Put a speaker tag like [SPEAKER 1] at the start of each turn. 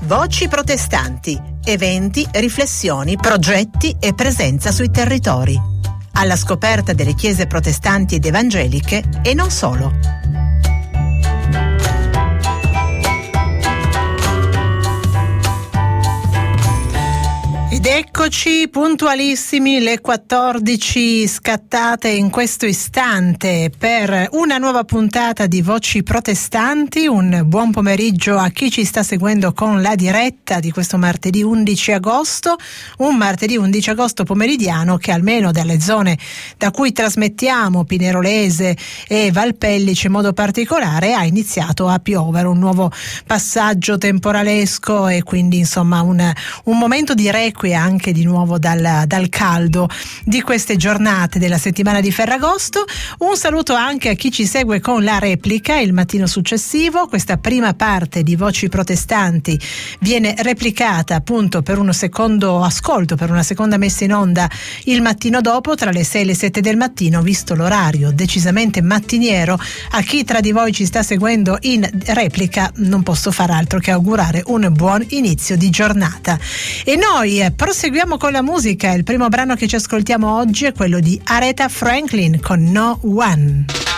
[SPEAKER 1] Voci protestanti, eventi, riflessioni, progetti e presenza sui territori. Alla scoperta delle chiese protestanti ed evangeliche e non solo. Ed eccoci puntualissimi, le 14 scattate in questo istante per una nuova puntata di Voci Protestanti. Un buon pomeriggio a chi ci sta seguendo con la diretta di questo martedì 11 agosto, un martedì 11 agosto pomeridiano che almeno dalle zone da cui trasmettiamo, Pinerolese e Valpellice in modo particolare, ha iniziato a piovere, un nuovo passaggio temporalesco e quindi insomma un momento di requie anche di nuovo dal caldo di queste giornate della settimana di Ferragosto. Un saluto anche a chi ci segue con la replica il mattino successivo. Questa prima parte di Voci Protestanti viene replicata appunto per uno secondo ascolto, per una seconda messa in onda il mattino dopo tra le 6 e le 7 del mattino, visto l'orario decisamente mattiniero. A chi tra di voi ci sta seguendo in replica non posso far altro che augurare un buon inizio di giornata. E noi proseguiamo con la musica. Il primo brano che ci ascoltiamo oggi è quello di Aretha Franklin con No One.